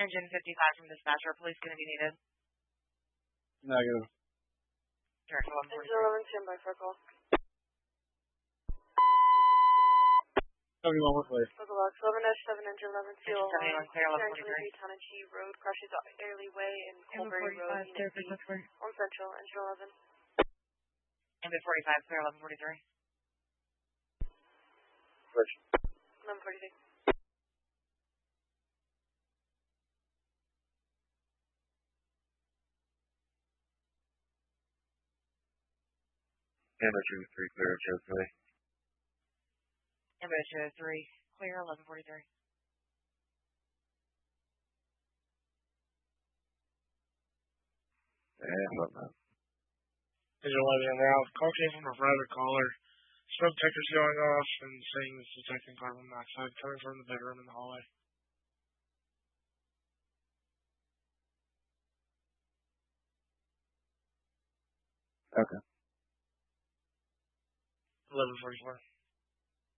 Engine 55 from dispatcher. Police going to be needed. Negative. Direct 1143. Engine 11, stand by for a call. 71, what place? Local box 11-7, engine 11, CO Engine 71, clear 1143. Tanachi Road, crashes Airlie Way and Colbury Road, Unit B, on Central, engine 11. Ambit 45, clear 1143. Switch. 1146. Ambit 3, clear of Joe Ambit 3, clear 1143. And whatnot. Engine 11 now. Call came from a private caller. Smoke detectors going off and saying it's detecting carbon monoxide coming from the bedroom in the hallway. Okay. 1144.